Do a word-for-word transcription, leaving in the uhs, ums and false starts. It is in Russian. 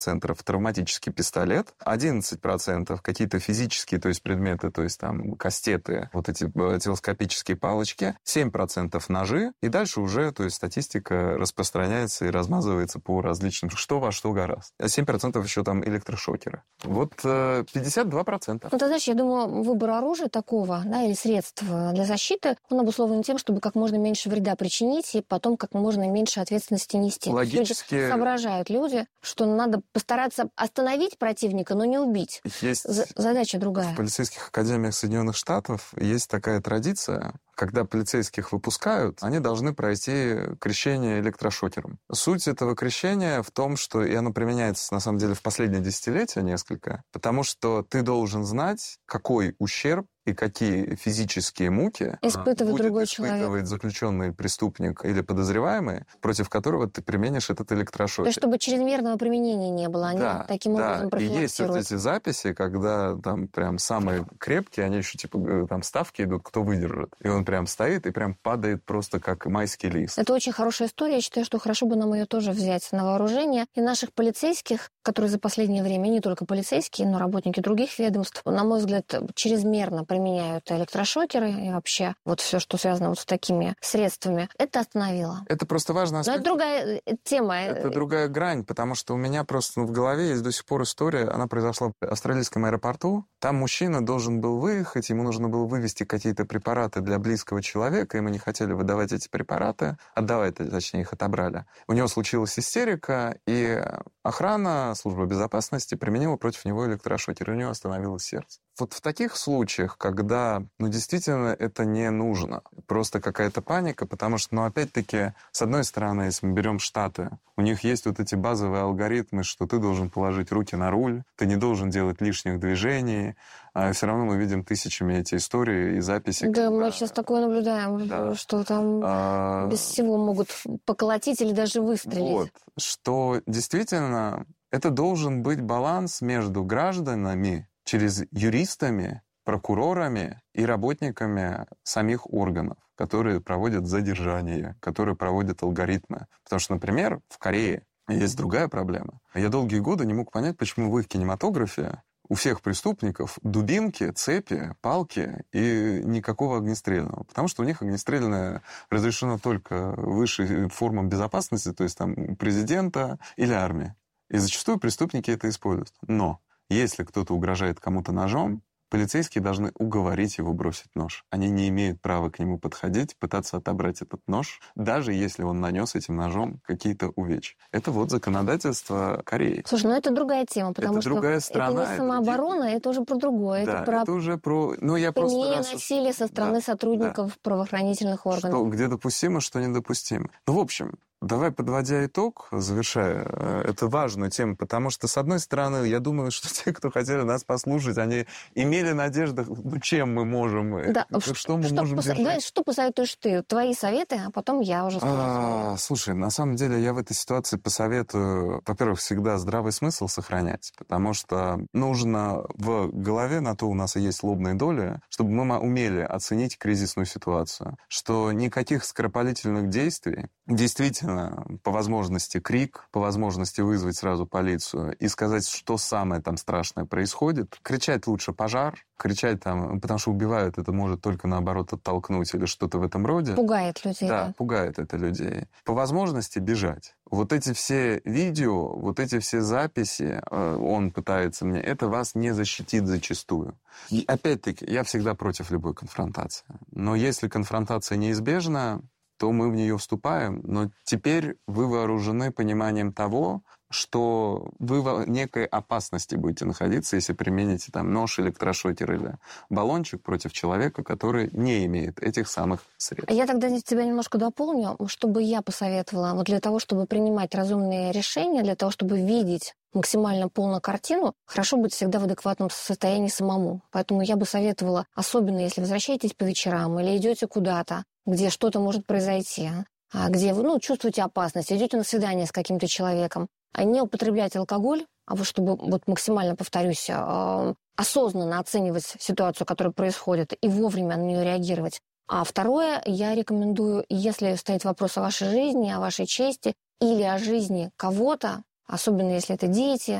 процентов травматический пистолет, одиннадцать процентов какие-то физические, то есть предметы, то есть там кастеты, вот эти телескопические палочки, семь процентов ножи, и дальше уже, то есть статистика распространяется и размазывается по различным, что во что гораздо. А семь процентов еще там электрошокеры. Вот пятьдесят два процента. Ну, ты знаешь, я думаю, выбор оружия такого, да, или средств для защиты, он обусловлен тем, чтобы как можно меньше вреда причинить и потом как можно меньше ответственности нести. Логически... Люди соображают люди, что надо постараться остановить противника, но не убить. Есть... Задача другая. В полицейских академиях Соединенных Штатов есть такая традиция, когда полицейских выпускают, они должны пройти крещение электрошокером. Суть этого крещения в том, что, и оно применяется, на самом деле, в последние десятилетия несколько, потому что ты должен знать, какой ущерб и какие физические муки испытывает будет другой испытывать человек. Заключенный преступник или подозреваемый, против которого ты применишь этот электрошокер. То есть, чтобы чрезмерного применения не было, они да, таким да. образом профилактируют. И есть вот эти записи, когда там прям самые крепкие, они еще типа там ставки идут, кто выдержит. И он прям стоит и прям падает просто как майский лист. Это очень хорошая история. Я считаю, что хорошо бы нам ее тоже взять на вооружение. И наших полицейских, которые за последнее время, не только полицейские, но работники других ведомств, на мой взгляд, чрезмерно применяют электрошокеры и вообще вот все, что связано вот с такими средствами, это остановило. Это просто важно. Но это другая тема. Это другая грань, потому что у меня просто ну, в голове есть до сих пор история, она произошла в австралийском аэропорту. Там мужчина должен был выехать, ему нужно было вывезти какие-то препараты для близкого человека, и мы не хотели выдавать эти препараты, отдавать, точнее, их отобрали. У него случилась истерика, и охрана, служба безопасности применила против него электрошокер, и у него остановилось сердце. Вот в таких случаях, когда, ну, действительно, это не нужно, просто какая-то паника, потому что, ну, опять-таки, с одной стороны, если мы берем Штаты, у них есть вот эти базовые алгоритмы, что ты должен положить руки на руль, ты не должен делать лишних движений, а все равно мы видим тысячами эти истории и записи. Да, когда... мы сейчас такое наблюдаем, да. что там а... без всего могут поколотить или даже выстрелить. Вот, что действительно, это должен быть баланс между гражданами, через юристами, прокурорами и работниками самих органов, которые проводят задержания, которые проводят алгоритмы. Потому что, например, в Корее есть другая проблема. Я долгие годы не мог понять, почему в их кинематографе у всех преступников дубинки, цепи, палки и никакого огнестрельного. Потому что у них огнестрельное разрешено только высшим формам безопасности, то есть там президента или армии. И зачастую преступники это используют. Но если кто-то угрожает кому-то ножом, полицейские должны уговорить его бросить нож. Они не имеют права к нему подходить, пытаться отобрать этот нож, даже если он нанес этим ножом какие-то увечья. Это вот законодательство Кореи. Слушай, ну это другая тема, потому это что другая страна, это не самооборона, это, это уже про другое. Да, это про это уже про... Ну, я применение просто... насилия со стороны да, сотрудников да. правоохранительных органов. Что, где допустимо, что недопустимо. Ну, в общем, давай, подводя итог, завершая эту важную тему, потому что, с одной стороны, я думаю, что те, кто хотели нас послушать, они имели надежду, ну, чем мы можем, да. что, что мы что можем пос... держать. Давай, что посоветуешь ты? Твои советы, а потом я уже скажу. А, слушай, на самом деле я в этой ситуации посоветую, во-первых, всегда здравый смысл сохранять, потому что нужно в голове, на то у нас и есть лобные доли, чтобы мы умели оценить кризисную ситуацию, что никаких скоропалительных действий, действительно, по возможности крик, по возможности вызвать сразу полицию и сказать, что самое там страшное происходит. Кричать лучше «пожар», кричать там, потому что убивают, это может только, наоборот, оттолкнуть или что-то в этом роде. Пугает людей. Да, да, пугает это людей. По возможности бежать. Вот эти все видео, вот эти все записи, он пытается мне, это вас не защитит зачастую. И опять-таки, я всегда против любой конфронтации. Но если конфронтация неизбежна, то мы в нее вступаем, но теперь вы вооружены пониманием того, что вы в некой опасности будете находиться, если примените там нож, электрошокер или баллончик против человека, который не имеет этих самых средств. Я тогда тебя немножко дополню, чтобы я посоветовала, вот для того, чтобы принимать разумные решения, для того, чтобы видеть максимально полную картину, хорошо быть всегда в адекватном состоянии самому. Поэтому я бы советовала, особенно если возвращаетесь по вечерам или идете куда-то, где что-то может произойти, где вы ну, чувствуете опасность, идете на свидание с каким-то человеком, а не употреблять алкоголь, а вот чтобы вот максимально, повторюсь, осознанно оценивать ситуацию, которая происходит, и вовремя на нее реагировать. А второе, я рекомендую, если стоит вопрос о вашей жизни, о вашей чести или о жизни кого-то, особенно если это дети.